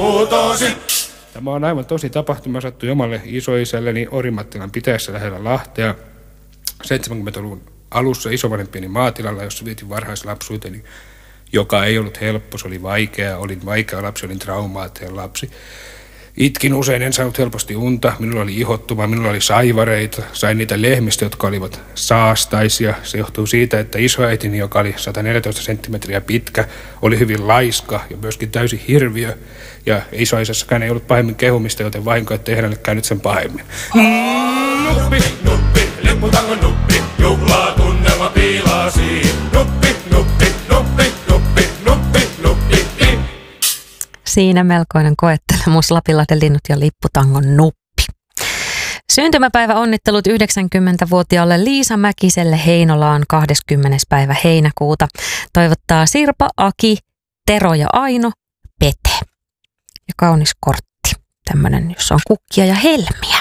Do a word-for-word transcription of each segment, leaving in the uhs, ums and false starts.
putosin. Tämä on aivan tosi tapahtuma. Sattui omalle isoisälleni Orimattilan pitäjässä lähellä Lahtea seitsemänkymmentäluvun alussa isovanhempieni maatilalla, jossa vietin varhaislapsuuteni, joka ei ollut helppo. Se oli vaikea. Olin vaikea lapsi, olin traumaattinen lapsi. Itkin usein, en saanut helposti unta. Minulla oli ihottuma, minulla oli saivareita. Sain niitä lehmistä, jotka olivat saastaisia. Se johtuu siitä, että isoäitini, joka oli sata neljätoista senttimetriä pitkä, oli hyvin laiska ja myöskin täysin hirviö. Ja isoisässäkään ei ollut pahemmin kehumista, joten vahinko, ettei hänelle käynyt sen pahemmin. Nuppi, nuppi, lipputangon nuppi, juhlaa tunnelma piilasi. Nuppi, nuppi, nuppi, nuppi, nuppi, nuppi, i. Siinä melkoinen koettelemus Lapinlahden linnut ja lipputangon nuppi. Syntymäpäivä onnittelut yhdeksänkymmentävuotiaalle Liisa Mäkiselle Heinolaan kahdeskymmenes päivä heinäkuuta. Toivottaa Sirpa, Aki, Tero ja Aino, Pete. Ja kaunis kortti, tämmöinen, jossa on kukkia ja helmiä.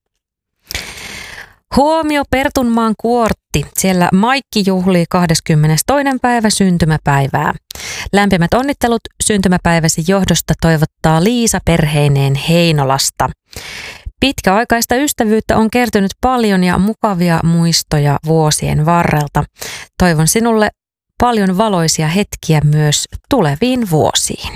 Huomio Pertunmaan kuortti. Siellä Maikki juhlii kahdeskymmenestoinen päivä syntymäpäivää. Lämpimät onnittelut syntymäpäiväsi johdosta toivottaa Liisa perheineen Heinolasta. Pitkäaikaista ystävyyttä on kertynyt paljon ja mukavia muistoja vuosien varrelta. Toivon sinulle paljon valoisia hetkiä myös tuleviin vuosiin.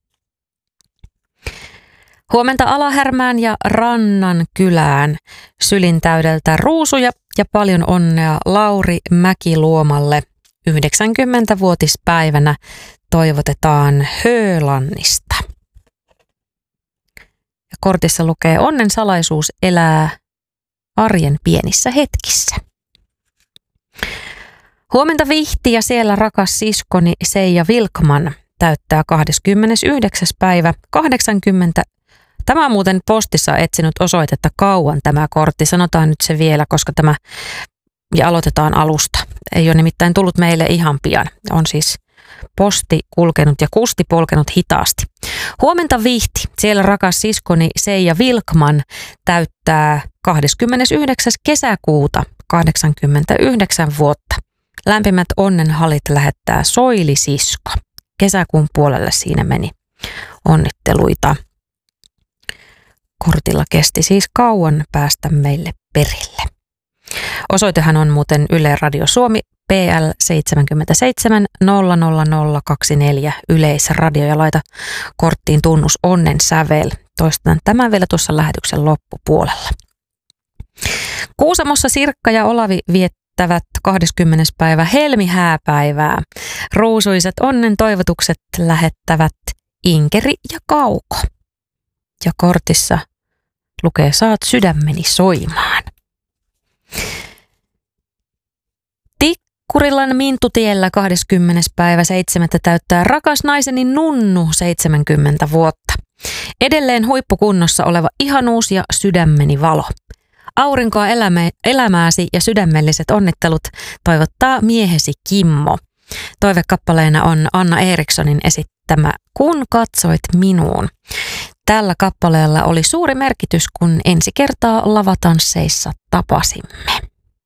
Huomenta Alahärmään ja Rannan kylään. Sylin täydeltä ruusuja ja paljon onnea Lauri Mäkiluomalle. yhdeksänkymmentävuotispäivänä toivotetaan Höölannista. Ja kortissa lukee: onnen salaisuus elää arjen pienissä hetkissä. Huomenta Vihti ja siellä rakas siskoni Seija Vilkman täyttää kahdeskymmenesyhdeksäs päivä kahdeksankymmentä. Tämä on muuten postissa etsinyt osoitetta kauan tämä kortti. Sanotaan nyt se vielä, koska tämä ja aloitetaan alusta. Ei ole nimittäin tullut meille ihan pian. On siis posti kulkenut ja kusti polkenut hitaasti. Huomenta Vihti. Siellä rakas siskoni Seija Vilkman täyttää kahdeskymmenesyhdeksäs kesäkuuta kahdeksankymmentäyhdeksän vuotta. Lämpimät onnenhalit lähettää Soili-sisko. Kesäkuun puolella siinä meni onnitteluita. Kortilla kesti siis kauan päästä meille perille. Osoitehan on muuten Yle Radio Suomi, P L seitsemänkymmentäseitsemän nolla nolla nolla kaksikymmentäneljä Yleisradio, ja laita korttiin tunnus onnen sävel. Toistan tämän vielä tuossa lähetyksen loppupuolella. Kuusamossa Sirkka ja Olavi viettävät kahdeskymmenes päivä helmihääpäivää. Ruusuiset onnen toivotukset lähettävät Inkeri ja Kauko. Ja kortissa lukee: saat sydämeni soimaan. Tikkurilan Mintutiellä kahdeskymmenes päivä seitsemättä täyttää rakas naiseni Nunnu seitsemänkymmentä vuotta. Edelleen huippukunnossa oleva ihanuus ja sydämeni valo. Aurinkoa elämä, elämääsi ja sydämelliset onnittelut toivottaa miehesi Kimmo. Toivekappaleena on Anna Erikssonin esittämä Kun katsoit minuun. Tällä kappaleella oli suuri merkitys, kun ensi kertaa lavatansseissa tapasimme.